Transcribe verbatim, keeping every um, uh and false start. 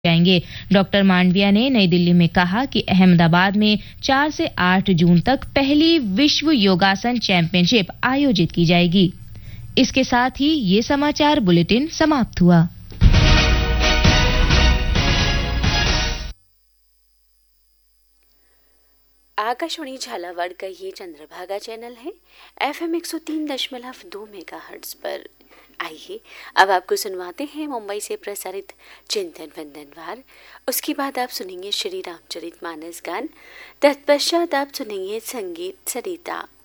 जाएंगे। डॉक्टर मांडविया ने नई दिल्ली में कहा कि अहमदाबाद में चार से आठ जून तक पहली विश्व योगासन चैंपियनशिप आयोजित की जाएगी। इसके साथ ही ये समाचार बुलेटिन समाप्त हुआ। आकाशवाणी झालावाड़ का ये चंद्रभागा चैनल है एफएम एक सौ तीन दशमलव दो मेगाहर्ट्ज पर। आइए अब आपको सुनवाते हैं मुंबई से प्रसारित चिंतन वंदनवार। उसके बाद आप सुनेंगे श्री रामचरितमानस गान। तत्पश्चात आप सुनेंगे संगीत सरिता।